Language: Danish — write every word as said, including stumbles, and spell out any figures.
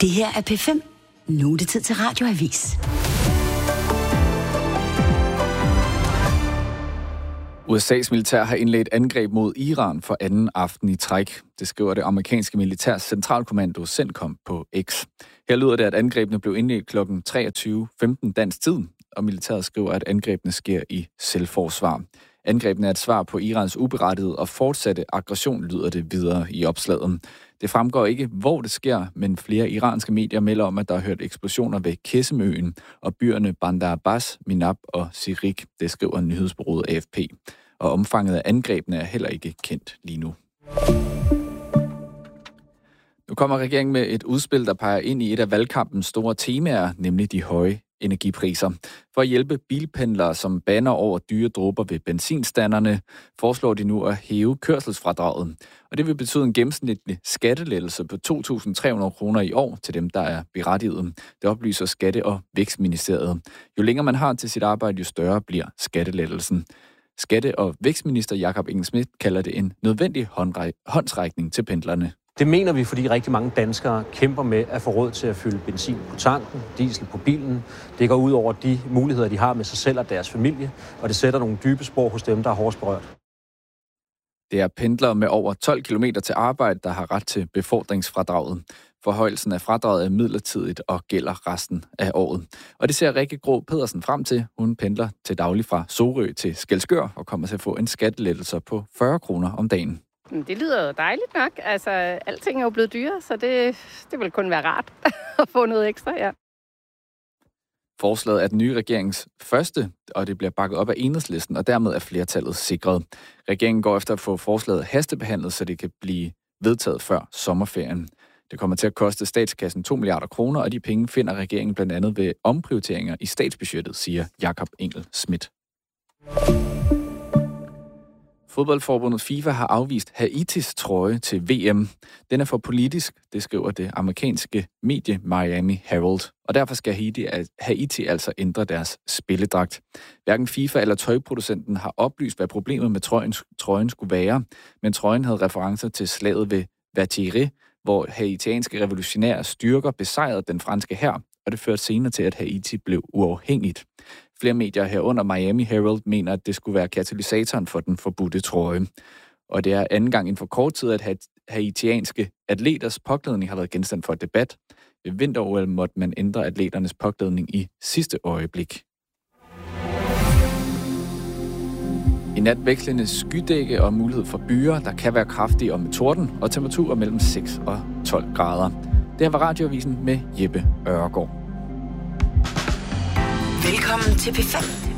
Det her er P fem. Nu er det tid til Radioavis. U S A's militær har indledt angreb mod Iran for anden aften i træk. Det skriver det amerikanske militærs centralkommando CENTCOM på X. Her lyder det, at angrebene blev indledt klokken treogtyve femten dansk tid, og militæret skriver, at angrebene sker i selvforsvar. Angrebene er et svar på Irans uberettigede og fortsatte aggression, lyder det videre i opslaget. Det fremgår ikke, hvor det sker, men flere iranske medier melder om, at der er hørt eksplosioner ved Kessemøen og byerne Bandar Abbas, Minab og Sirik. Det skriver nyhedsbureauet A F P. Og omfanget af angrebene er heller ikke kendt lige nu. Nu kommer regeringen med et udspil, der peger ind i et af valgkampens store temaer, nemlig de høje energipriser. For at hjælpe bilpendlere, som baner over dyre dråber ved benzinstanderne, foreslår de nu at hæve kørselsfradraget. Og det vil betyde en gennemsnitlig skattelettelse på to tusind tre hundrede kroner i år til dem, der er berettiget. Det oplyser Skatte- og Vækstministeriet. Jo længere man har til sit arbejde, jo større bliver skattelettelsen. Skatte- og Vækstminister Jakob Engel-Schmidt kalder det en nødvendig håndsrækning til pendlerne. Det mener vi, fordi rigtig mange danskere kæmper med at få råd til at fylde benzin på tanken, diesel på bilen. Det går ud over de muligheder, de har med sig selv og deres familie, og det sætter nogle dybe spor hos dem, der er hårdest berørt. Det er pendlere med over tolv kilometer til arbejde, der har ret til befordringsfradraget. Forhøjelsen af fradraget er midlertidigt og gælder resten af året. Og det ser Rikke Grå Pedersen frem til. Hun pendler til daglig fra Sorø til Skælskør og kommer til at få en skattelettelse på fyrre kroner om dagen. Det lyder jo dejligt nok. Altså, alting er jo blevet dyrere, så det, det vil kun være rart at få noget ekstra, ja. Forslaget er den nye regerings første, og det bliver bakket op af Enhedslisten, og dermed er flertallet sikret. Regeringen går efter at få forslaget hastebehandlet, så det kan blive vedtaget før sommerferien. Det kommer til at koste statskassen to milliarder kroner, og de penge finder regeringen blandt andet ved omprioriteringer i statsbudgettet, siger Jakob Engel-Schmidt. Fodboldforbundet FIFA har afvist Haitis trøje til V M. Den er for politisk, det skriver det amerikanske medie Miami Herald. Og derfor skal Haiti, Haiti altså ændre deres spilledragt. Hverken FIFA eller tøjproducenten har oplyst, hvad problemet med trøjen, trøjen skulle være, men trøjen havde referencer til slaget ved Vertiere, hvor haitianske revolutionære styrker besejrede den franske hær, og det førte senere til, at Haiti blev uafhængigt. Flere medier herunder Miami Herald mener, at det skulle være katalysatoren for den forbudte trøje. Og det er anden gang inden for kort tid, at haitianske atleters påklædning har været genstand for debat. Ved vinter-O L måtte man ændre atleternes påklædning i sidste øjeblik. I nat vekslende skydække og mulighed for byer, der kan være kraftige og med torden, og temperaturer mellem seks og tolv grader. Det her var Radioavisen med Jeppe Øregård. Velkommen til P fem.